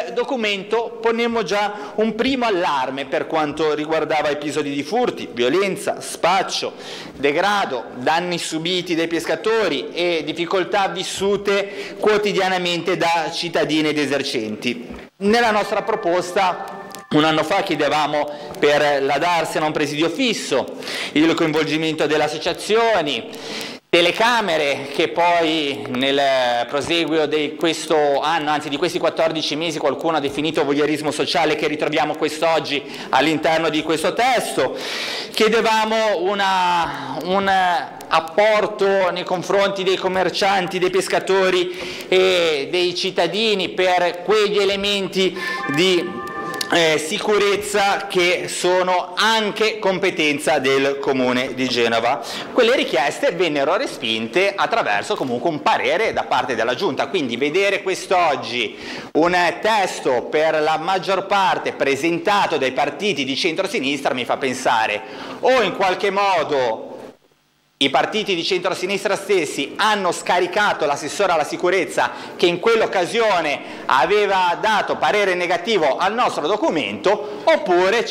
documento ponemmo già un primo allarme per quanto riguardava episodi di furti, violenza, spaccio, degrado, danni subiti dai pescatori e difficoltà vissute quotidianamente da cittadini ed esercenti. Nella nostra proposta un anno fa chiedevamo per la Darsena un presidio fisso, il coinvolgimento delle associazioni, telecamere che poi nel proseguio di questo anno, anzi di questi 14 mesi, qualcuno ha definito voyeurismo sociale, che ritroviamo quest'oggi all'interno di questo testo. Chiedevamo un apporto nei confronti dei commercianti, dei pescatori e dei cittadini per quegli elementi di sicurezza che sono anche competenza del Comune di Genova. Quelle richieste vennero respinte attraverso comunque un parere da parte della Giunta, quindi vedere quest'oggi un testo per la maggior parte presentato dai partiti di centrosinistra mi fa pensare o in qualche modo i partiti di centrosinistra stessi hanno scaricato l'assessore alla sicurezza che in quell'occasione aveva dato parere negativo al nostro documento, oppure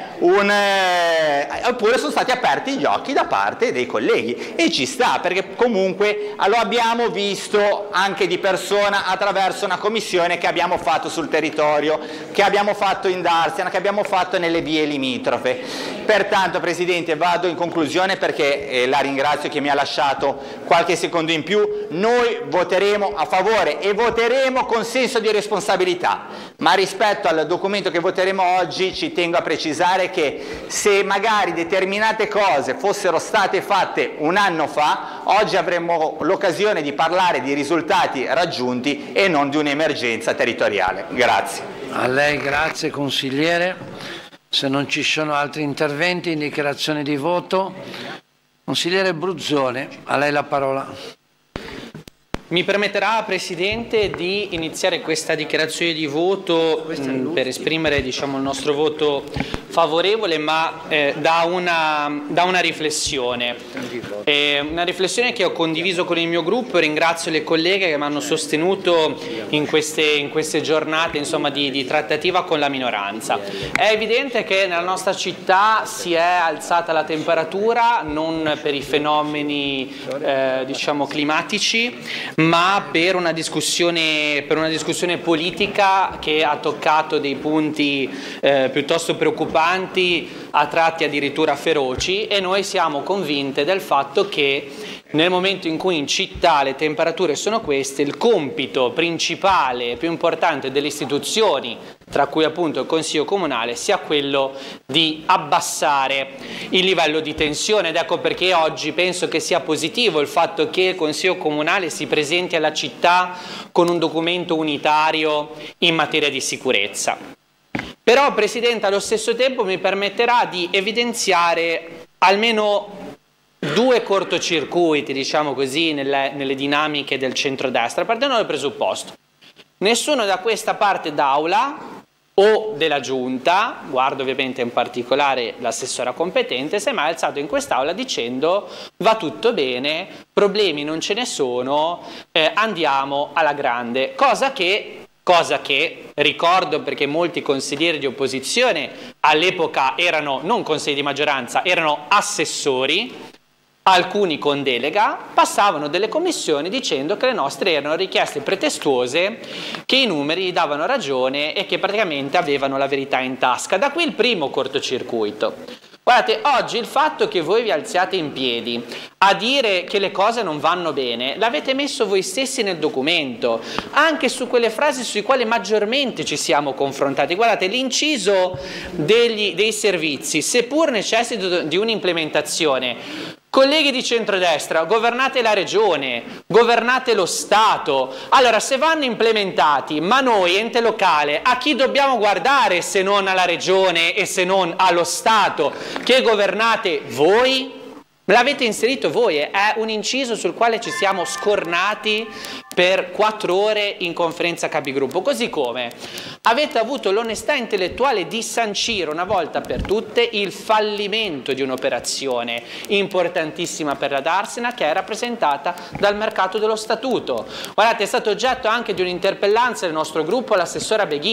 oppure sono stati aperti gli occhi da parte dei colleghi, e ci sta, perché comunque lo abbiamo visto anche di persona attraverso una commissione che abbiamo fatto sul territorio, che abbiamo fatto in Darsena, che abbiamo fatto nelle vie limitrofe. Pertanto, Presidente, vado in conclusione perché la ringrazio che mi ha lasciato qualche secondo in più. Noi voteremo a favore e voteremo con senso di responsabilità, ma rispetto al documento che voteremo oggi ci tengo a precisare che se magari determinate cose fossero state fatte un anno fa, oggi avremmo l'occasione di parlare di risultati raggiunti e non di un'emergenza territoriale. Grazie. A lei grazie consigliere. Se non ci sono altri interventi in dichiarazione di voto, consigliere Bruzzone, a lei la parola. Mi permetterà, Presidente, di iniziare questa dichiarazione di voto per esprimere il nostro voto favorevole, ma da una riflessione. Una riflessione che ho condiviso con il mio gruppo. Ringrazio le colleghe che mi hanno sostenuto in queste giornate di trattativa con la minoranza. È evidente che nella nostra città si è alzata la temperatura non per i fenomeni climatici, ma per una discussione politica che ha toccato dei punti piuttosto preoccupanti, a tratti addirittura feroci, e noi siamo convinte del fatto che nel momento in cui in città le temperature sono queste, il compito principale e più importante delle istituzioni, tra cui appunto il Consiglio Comunale, sia quello di abbassare il livello di tensione. Ed ecco perché oggi penso che sia positivo il fatto che il Consiglio Comunale si presenti alla città con un documento unitario in materia di sicurezza. Però, Presidente, allo stesso tempo mi permetterà di evidenziare almeno due cortocircuiti, nelle dinamiche del centrodestra, partendo dal presupposto: nessuno da questa parte d'aula o della Giunta, guardo ovviamente in particolare l'assessora competente, si è mai alzato in quest'aula dicendo va tutto bene, problemi non ce ne sono, andiamo alla grande, cosa che ricordo, perché molti consiglieri di opposizione all'epoca erano non consiglieri di maggioranza, erano assessori, alcuni con delega, passavano delle commissioni dicendo che le nostre erano richieste pretestuose, che i numeri gli davano ragione e che praticamente avevano la verità in tasca. Da qui il primo cortocircuito. Guardate, oggi il fatto che voi vi alziate in piedi a dire che le cose non vanno bene, l'avete messo voi stessi nel documento, anche su quelle frasi sui quali maggiormente ci siamo confrontati. Guardate, l'inciso dei servizi, seppur necessita di un'implementazione, colleghi di centrodestra, governate la regione, governate lo Stato. Allora, se vanno implementati, ma noi, ente locale, a chi dobbiamo guardare se non alla regione e se non allo Stato che governate voi? L'avete inserito voi, è un inciso sul quale ci siamo scornati per 4 ore in conferenza capigruppo, così come avete avuto l'onestà intellettuale di sancire una volta per tutte il fallimento di un'operazione importantissima per la Darsena, che è rappresentata dal mercato dello statuto. Guardate, è stato oggetto anche di un'interpellanza del nostro gruppo all'assessora Beghin,